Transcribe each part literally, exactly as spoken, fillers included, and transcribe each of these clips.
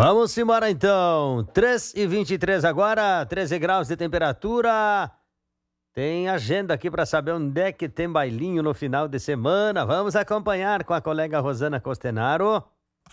Vamos embora então, três e vinte e três agora, treze graus de temperatura. Tem agenda aqui para saber onde é que tem bailinho no final de semana. Vamos acompanhar com a colega Rosana Costenaro.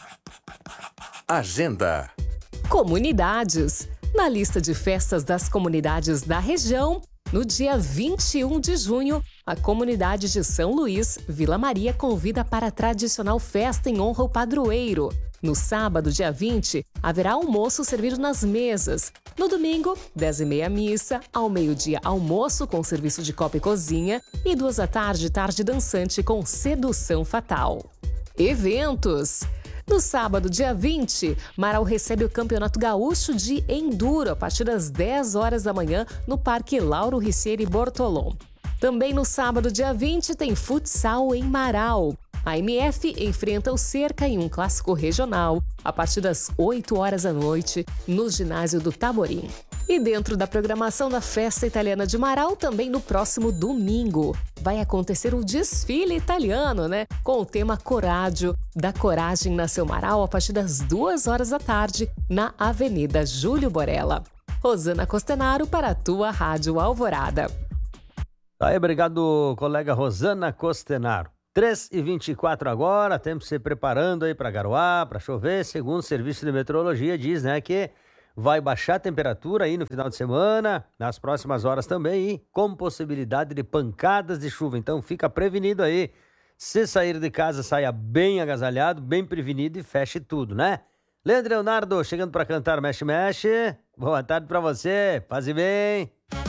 Agenda. Comunidades. Na lista de festas das comunidades da região, no dia vinte e um de junho, a comunidade de São Luís, Vila Maria, convida para a tradicional festa em honra ao padroeiro. No sábado, dia vinte, haverá almoço servido nas mesas. No domingo, dez e meia missa, ao meio-dia almoço com serviço de copa e cozinha e duas da tarde, tarde dançante com sedução fatal. Eventos. No sábado, dia vinte, Marau recebe o Campeonato Gaúcho de Enduro a partir das dez horas da manhã no Parque Lauro Ricieri Bortolom. Também no sábado, dia vinte, tem futsal em Marau. A M F enfrenta o Cerca em um clássico regional a partir das oito horas da noite no ginásio do Taborim. E dentro da programação da Festa Italiana de Marau, também no próximo domingo, vai acontecer o desfile italiano, né? Com o tema Coraggio, da Coragem Nasceu Marau, a partir das duas horas da tarde, na Avenida Júlio Borella. Rosana Costenaro para a tua Rádio Alvorada. Aí, obrigado, colega Rosana Costenaro. três e vinte e quatro agora, tempo se preparando aí para garoar, para chover, segundo o Serviço de Meteorologia diz, né, que vai baixar a temperatura aí no final de semana, nas próximas horas também, e com possibilidade de pancadas de chuva, então fica prevenido aí, se sair de casa, saia bem agasalhado, bem prevenido e feche tudo, né? Leandro Leonardo, chegando para cantar Mexe Mexe, boa tarde para você, paz e bem.